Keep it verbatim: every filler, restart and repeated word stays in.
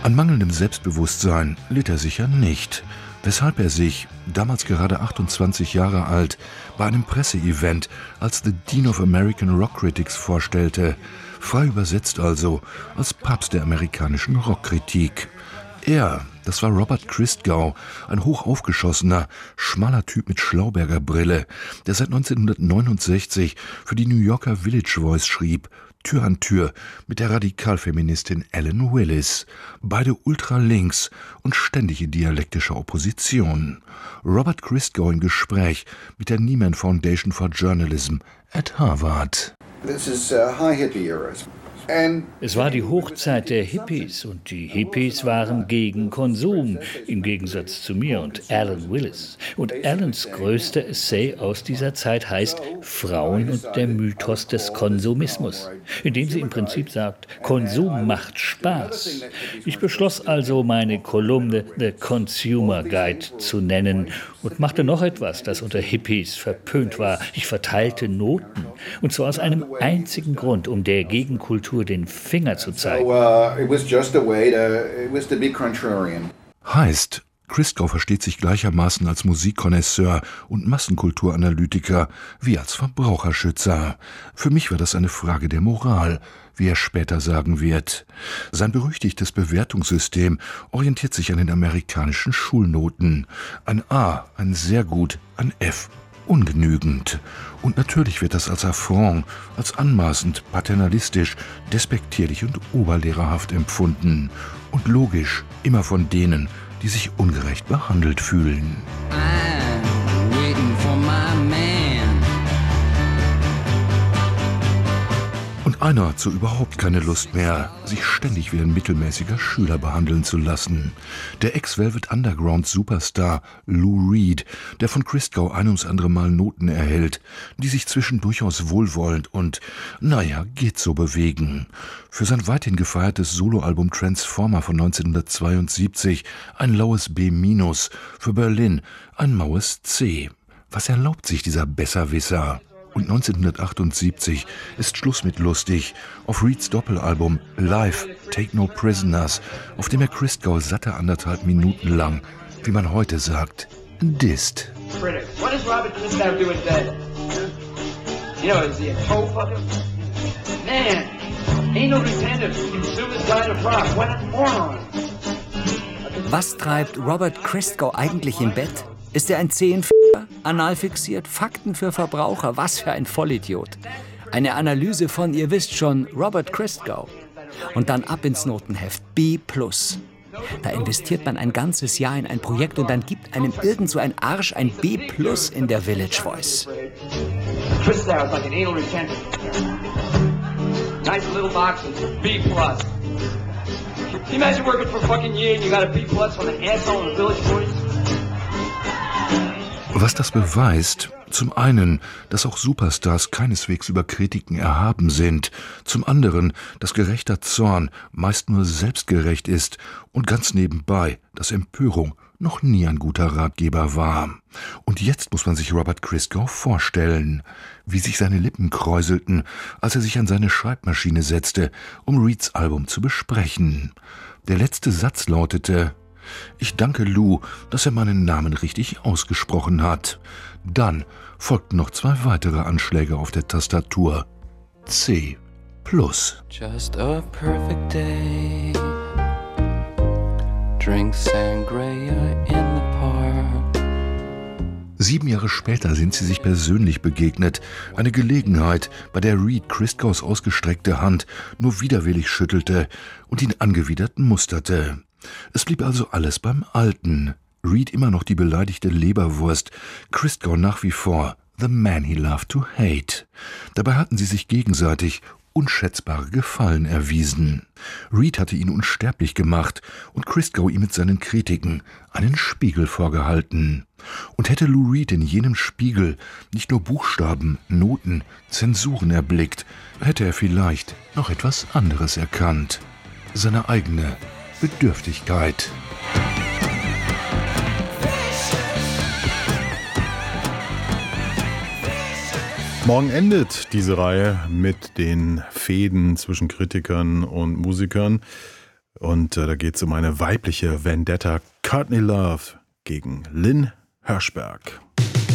An mangelndem Selbstbewusstsein litt er sicher nicht, weshalb er sich, damals gerade achtundzwanzig Jahre alt, bei einem Presseevent als The Dean of American Rock Critics vorstellte, frei übersetzt also als Papst der amerikanischen Rockkritik. Er, das war Robert Christgau, ein hochaufgeschossener, schmaler Typ mit Schlauberger-Brille, der seit neunzehnhundertneunundsechzig für die New Yorker Village Voice schrieb, Tür an Tür mit der Radikalfeministin Ellen Willis, beide ultralinks und ständig in dialektischer Opposition. Robert Christgau im Gespräch mit der Nieman Foundation for Journalism at Harvard. This is uh, high hippie era. Es war die Hochzeit der Hippies und die Hippies waren gegen Konsum, im Gegensatz zu mir und Alan Willis. Und Alans größter Essay aus dieser Zeit heißt Frauen und der Mythos des Konsumismus, in dem sie im Prinzip sagt, Konsum macht Spaß. Ich beschloss also, meine Kolumne The Consumer Guide zu nennen und machte noch etwas, das unter Hippies verpönt war. Ich verteilte Noten, und zwar aus einem einzigen Grund, um der Gegenkultur den Finger zu zeigen. Heißt, Christgau versteht sich gleichermaßen als Musikkonnoisseur und Massenkulturanalytiker wie als Verbraucherschützer. Für mich war das eine Frage der Moral, wie er später sagen wird. Sein berüchtigtes Bewertungssystem orientiert sich an den amerikanischen Schulnoten. Ein A, ein sehr gut, ein F, ungenügend. Und natürlich wird das als Affront, als anmaßend, paternalistisch, despektierlich und oberlehrerhaft empfunden. Und logisch, immer von denen, die sich ungerecht behandelt fühlen. I'm waiting for my man. Und einer hat so überhaupt keine Lust mehr, sich ständig wie ein mittelmäßiger Schüler behandeln zu lassen. Der Ex-Velvet Underground-Superstar Lou Reed, der von Christgau ein ums andere Mal Noten erhält, die sich zwischen durchaus wohlwollend und, naja, geht so bewegen. Für sein weithin gefeiertes Soloalbum Transformer von neunzehnhundertzweiundsiebzig ein laues B-, für Berlin ein maues C. Was erlaubt sich dieser Besserwisser? Und neunzehnhundertachtundsiebzig ist Schluss mit lustig auf Reeds Doppelalbum Live, Take No Prisoners, auf dem er Christgau satte anderthalb Minuten lang, wie man heute sagt, disst. What does Robert Christgau do in bed? You know, is he a toe fucker? Man, ain't no repentant consumers died of rock. What a moron. Was treibt Robert Christgau eigentlich im Bett? Ist er ein Zehenficker, anal fixiert, Fakten für Verbraucher? Was für ein Vollidiot. Eine Analyse von, ihr wisst schon, Robert Christgau. Und dann ab ins Notenheft, B plus. Da investiert man ein ganzes Jahr in ein Projekt und dann gibt einem irgend so ein Arsch ein B plus in der Village Voice. Christgau is like an anal retention. Nice little boxes, B plus. Can you imagine working for a fucking year and you got a B plus from an asshole in the Village Voice? Was das beweist, zum einen, dass auch Superstars keineswegs über Kritiken erhaben sind, zum anderen, dass gerechter Zorn meist nur selbstgerecht ist und ganz nebenbei, dass Empörung noch nie ein guter Ratgeber war. Und jetzt muss man sich Robert Christgau vorstellen, wie sich seine Lippen kräuselten, als er sich an seine Schreibmaschine setzte, um Reeds Album zu besprechen. Der letzte Satz lautete: Ich danke Lou, dass er meinen Namen richtig ausgesprochen hat. Dann folgten noch zwei weitere Anschläge auf der Tastatur. C plus. Just a perfect day. Drink sangria in the park. Sieben Jahre später sind sie sich persönlich begegnet. Eine Gelegenheit, bei der Reed Christgaus ausgestreckte Hand nur widerwillig schüttelte und ihn angewidert musterte. Es blieb also alles beim Alten. Reed immer noch die beleidigte Leberwurst, Christgau nach wie vor the man he loved to hate. Dabei hatten sie sich gegenseitig unschätzbare Gefallen erwiesen. Reed hatte ihn unsterblich gemacht und Christgau ihm mit seinen Kritiken einen Spiegel vorgehalten. Und hätte Lou Reed in jenem Spiegel nicht nur Buchstaben, Noten, Zensuren erblickt, hätte er vielleicht noch etwas anderes erkannt. Seine eigene Bedürftigkeit. Morgen endet diese Reihe mit den Fehden zwischen Kritikern und Musikern. Und äh, da geht es um eine weibliche Vendetta. Courtney Love gegen Lynn Hirschberg.